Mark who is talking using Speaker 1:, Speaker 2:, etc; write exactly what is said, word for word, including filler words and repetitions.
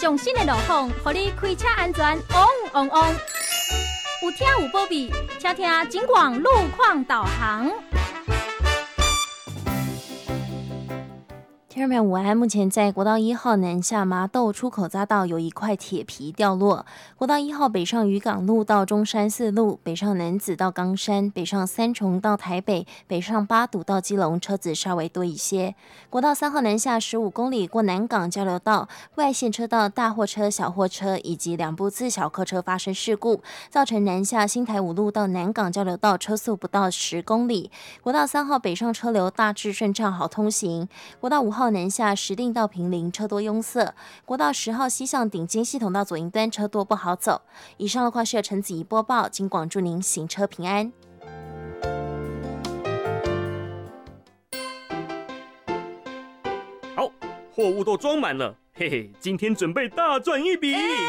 Speaker 1: 上新的路况，让你开车安全旺旺旺。有听有保庇，请听警广路况导航。
Speaker 2: 听众朋友午安，目前在国道一号南下麻豆出口匝道有一块铁皮掉落，国道一号北上渔港路到中山四路，北上楠梓到冈山，北上三重到台北，北上八堵到基隆，车子稍微多一些。国道三号南下十五公里过南港交流道外线车道大货车、小货车以及两部自小客车发生事故，造成南下新台五路到南港交流道车速不到十公里。国道三号北上车流大致顺畅好通行，国道五号南下石碇到坪林车多拥塞，国道十号西向顶尖系统到左营端车多不好走。以上路况是由陈子怡播报，警广祝您行车平安。
Speaker 3: 好，货物都装满了，嘿嘿，今天准备大赚一笔。